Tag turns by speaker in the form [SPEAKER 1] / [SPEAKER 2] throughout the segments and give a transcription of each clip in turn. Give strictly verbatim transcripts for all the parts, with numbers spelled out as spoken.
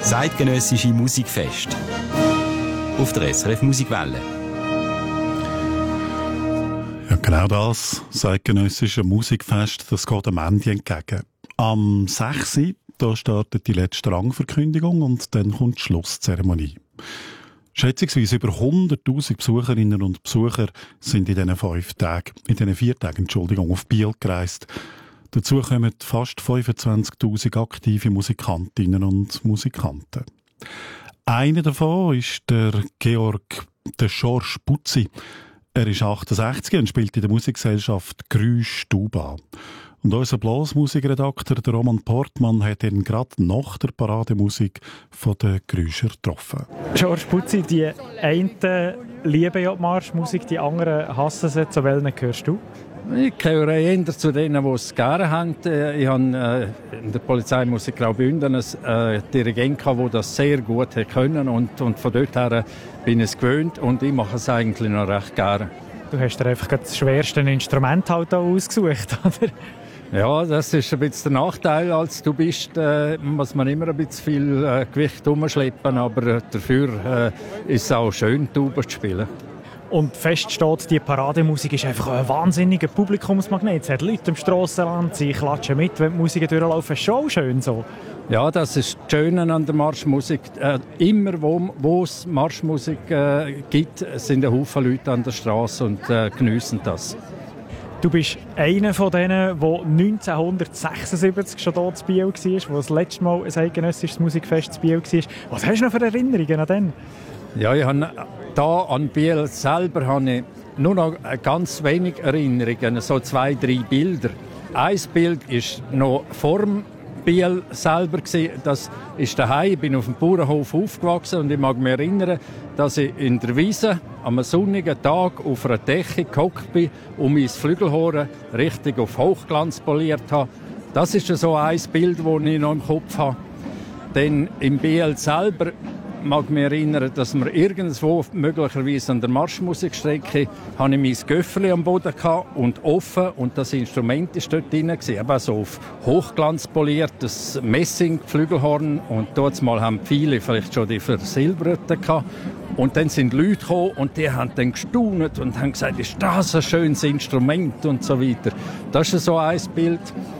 [SPEAKER 1] Zeitgenössische Musikfest auf der S R F Musikwelle.
[SPEAKER 2] Ja, genau das zeitgenössische Musikfest, das geht am Ende entgegen. Am sechs Uhr da startet die letzte Rangverkündigung und dann kommt die Schlusszeremonie. Schätzungsweise über hunderttausend Besucherinnen und Besucher sind in diesen fünf Tagen, in diesen vier Tagen, Entschuldigung, auf Biel gereist. Dazu kommen fast fünfundzwanzigtausend aktive Musikantinnen und Musikanten. Einer davon ist der Georg, der George Putzi. Er ist achtundsechzig und spielt in der Musikgesellschaft Grüsch Tuba. Und unser Blasmusikredakteur, der Roman Portmann, hat ihn gerade nach der Parademusik von den Grüscher getroffen.
[SPEAKER 3] George Putzi, die einen lieben ja die Marschmusik, die anderen hassen sie. Zu welchen gehörst du?
[SPEAKER 4] Ich gehöre eher zu denen, die es gerne haben. Ich habe in der Polizeimusik Graubünden einen Dirigent gehabt, der das sehr gut können und, und von dort her bin ich es gewöhnt und ich mache es eigentlich noch recht gerne.
[SPEAKER 3] Du hast dir einfach das schwerste Instrument halt auch ausgesucht, oder?
[SPEAKER 4] Ja, das ist ein bisschen der Nachteil. Als du bist, äh, muss man immer ein bisschen viel äh, Gewicht umschleppen, aber äh, dafür äh, ist es auch schön, Tuba zu spielen.
[SPEAKER 3] Und fest steht, die Parademusik ist einfach ein wahnsinniger Publikumsmagnet. Es hat Leute im Strassenland, sie klatschen mit, wenn die Musik durchlaufen. Schon schön so.
[SPEAKER 4] Ja, das ist das Schöne an der Marschmusik. Äh, immer, wo, wo es Marschmusik äh, gibt, sind ein Haufen Leute an der Straße und äh, geniessen das.
[SPEAKER 3] Du bist einer von denen, der neunzehnhundertsechsundsiebzig schon hier zu Biel war, wo das letzte Mal ein eidgenössisches Musikfest zu Biel war. Was hast du noch für Erinnerungen an den?
[SPEAKER 4] Ja, ich habe hier an Biel selber habe ich nur noch ganz wenig Erinnerungen, so zwei, drei Bilder. Ein Bild ist noch vor dem Biel selber gewesen. Das ist daheim. Ich bin auf dem Bauernhof aufgewachsen und ich mag mich erinnern, dass ich in der Wiese am sonnigen Tag auf einer Decke gehockt bin und mein Flügelhorn richtig auf Hochglanz poliert habe. Das ist so ein Bild, das ich noch im Kopf habe. Denn im Biel selber mag mich erinnern, dass wir irgendwo, möglicherweise an der Marschmusikstrecke, habe ich mein Göffeli am Boden gehabt und offen und das Instrument war dort drin. Eben so auf Hochglanz poliertes Messing-Flügelhorn und dort mal haben viele vielleicht schon die versilberten gehabt. Und dann sind Leute gekommen und die haben dann gestaunt und haben gesagt, ist das ein schönes Instrument und so weiter. Das ist so ein Bild.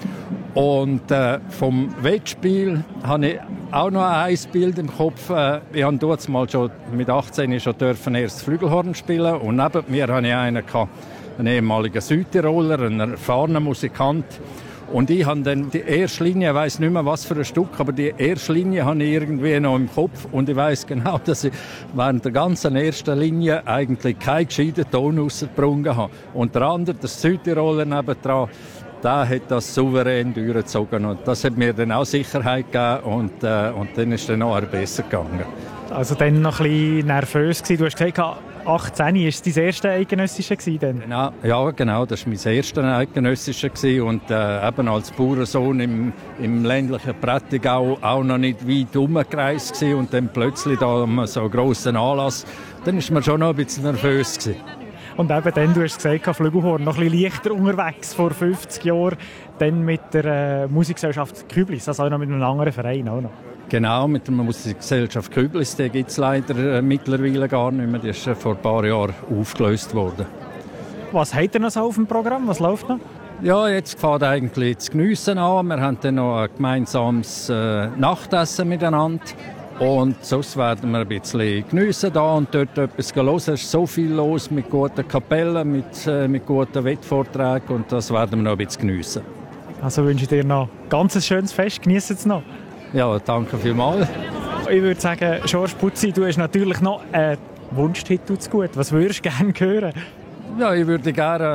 [SPEAKER 4] Und äh, vom Wettspiel habe ich auch noch ein Bild im Kopf. Äh, ich durfte dort mal schon mit achtzehn schon dürfen erst Flügelhorn spielen und neben mir hatte ich einen, gehabt, einen ehemaligen Südtiroler, einen erfahrenen Musikant. Und ich habe dann die erste Linie, ich weiss nicht mehr was für ein Stück, aber die erste Linie habe ich irgendwie noch im Kopf und ich weiss genau, dass ich während der ganzen ersten Linie eigentlich keinen gescheiten Ton rausgebrungen habe. Und der andere, der Südtiroler nebendran, der hat das souverän durchgezogen und das hat mir dann auch Sicherheit gegeben und, äh, und dann ist es dann noch besser gegangen.
[SPEAKER 3] Also dann noch ein bisschen nervös gewesen. Du hast gesagt, achtzehn war es dein erste eidgenössische dann?
[SPEAKER 4] Genau, ja, genau, das war mein erstes eidgenössische und äh, eben als Bauernsohn im, im ländlichen Prättigau auch noch nicht weit herumgereist gewesen und dann plötzlich da so einen grossen Anlass, dann war man schon noch ein bisschen nervös gewesen.
[SPEAKER 3] Und eben dann, du hast gesagt, Flügelhorn noch ein bisschen leichter unterwegs vor fünfzig Jahren, dann mit der äh, Musikgesellschaft Küblis, also auch noch mit einem anderen Verein auch noch.
[SPEAKER 4] Genau, mit der Musikgesellschaft Küblis, die gibt es leider äh, mittlerweile gar nicht mehr, die ist äh, vor ein paar Jahren aufgelöst worden.
[SPEAKER 3] Was habt ihr noch so auf dem Programm, was läuft noch?
[SPEAKER 4] Ja, jetzt fängt eigentlich das Geniessen an, wir haben dann noch ein gemeinsames äh, Nachtessen miteinander. Und sonst werden wir ein bisschen geniessen da und dort etwas hören. Es ist so viel los mit guten Kapellen, mit, äh, mit guten Wettvorträgen und das werden wir noch ein bisschen geniessen.
[SPEAKER 3] Also wünsche ich dir noch ein ganz schönes Fest. Genießt es noch.
[SPEAKER 4] Ja, danke vielmals.
[SPEAKER 3] Ich würde sagen, George Putzi, du hast natürlich noch einen Wunschtitel zu gut. Was würdest du gerne hören?
[SPEAKER 4] Ja, ich würde gerne